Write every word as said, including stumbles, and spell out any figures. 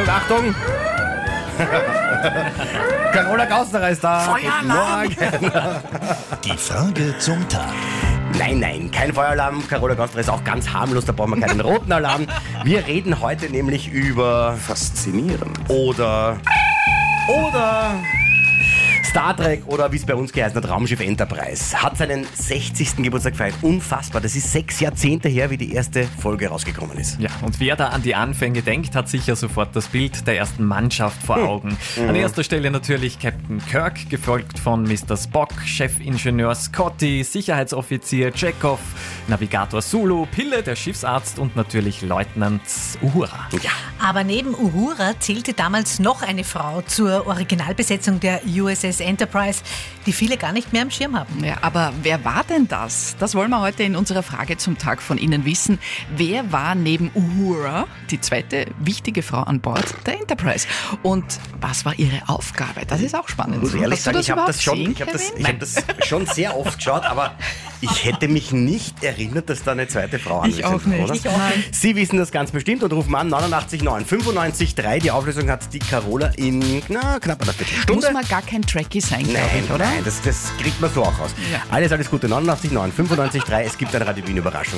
Achtung! Carola Gaußnerer ist da. Feueralarm! Guten Morgen. Die Frage zum Tag. Nein, nein, kein Feueralarm. Carola Gaußnerer ist auch ganz harmlos, da brauchen wir keinen roten Alarm. Wir reden heute nämlich über Faszinierend. oder oder Star Trek oder wie es bei uns geheißen hat, Raumschiff Enterprise hat seinen sechzigsten Geburtstag gefeiert. Unfassbar, das ist sechs Jahrzehnte her, wie die erste Folge rausgekommen ist. Ja, und wer da an die Anfänge denkt, hat sicher sofort das Bild der ersten Mannschaft vor Augen. Mhm. An erster Stelle natürlich Captain Kirk, gefolgt von Mister Spock, Chefingenieur Scotty, Sicherheitsoffizier Chekhov, Navigator Sulu, Pille, der Schiffsarzt und natürlich Leutnant Uhura. Ja. Aber neben Uhura zählte damals noch eine Frau zur Originalbesetzung der U S S Enterprise, die viele gar nicht mehr am Schirm haben. Ja, aber wer war denn das? Das wollen wir heute in unserer Frage zum Tag von Ihnen wissen. Wer war neben Uhura die zweite wichtige Frau an Bord der Enterprise? Und was war ihre Aufgabe? Das ist auch spannend. Ich muss ehrlich Hast du sagen, das ich habe überhaupt das, schon, gesehen, ich hab das, Kevin? ich hab das schon sehr oft geschaut, aber ich hätte mich nicht erinnert, dass da eine zweite Frau Ich anwesend auch nicht. war, oder? Ich auch nicht. Sie wissen das ganz bestimmt und rufen an neunundachtzig neun fünfundneunzig drei. Die Auflösung hat die Carola in na, knapp einer Viertelstunde. Muss man gar kein Trekkie sein, glaube Nein, ich, oder? nein, das, das kriegt man so auch raus. Ja. Alles, alles Gute, neunundachtzig neun fünfundneunzig drei. Es gibt eine Radio Wien Überraschung.